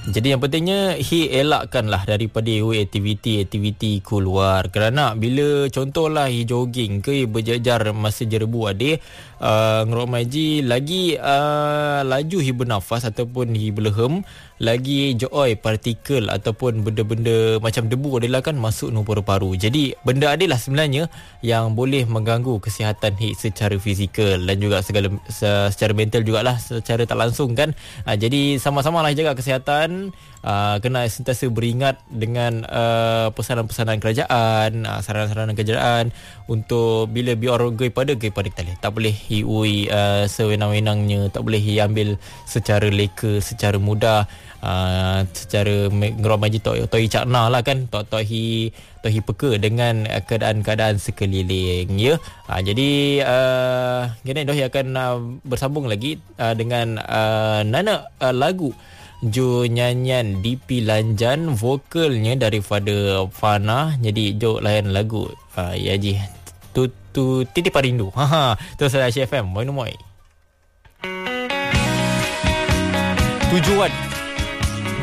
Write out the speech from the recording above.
Jadi yang pentingnya elakkanlah daripada aktiviti keluar. Kerana bila contohlah jogging ke berjajar masa jerebu adik, ngerok lagi laju bernafas ataupun berlehem, lagi joy partikel ataupun benda-benda macam debu adalah kan masuk dalam paru-paru. Jadi benda adalah sebenarnya yang boleh mengganggu kesihatan secara fizikal dan juga secara mental jugalah, secara tak langsung kan. Jadi sama-samalah jaga kesihatan. Kena sentiasa beringat dengan pesanan-pesanan kerajaan, saranan-saranan kerajaan untuk bila biar gay pada kita tak boleh sewenang-wenangnya, tak boleh ambil secara leka, secara mudah, secara ngeromaji toi cakna lah kan, toi peka dengan keadaan-keadaan sekeliling ya. Jadi gini doh akan bersambung lagi dengan Nana lagu Jo nyanyian DP Lanjan, vokalnya daripada Fana. Jadi Jo layan lagu ya ji tu titipan rindu. Tu saya FM Moi Moi. Tujuan